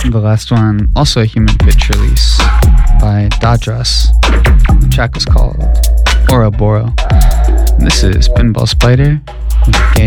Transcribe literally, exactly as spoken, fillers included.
The last one, also a human pitch release by Dadras. The track was called Ouroboros. And this is Pinball Spider with Gay